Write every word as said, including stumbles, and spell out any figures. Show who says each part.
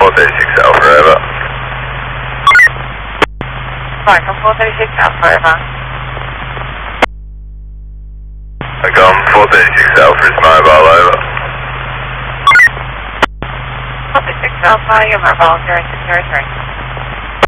Speaker 1: four thirty-six Alpha, over.
Speaker 2: Falcon four thirty-six Alpha, over.
Speaker 1: Falcon four thirty-six Alpha is mobile, over.
Speaker 2: four thirty-six Alpha, you're mobile, zero six zero three.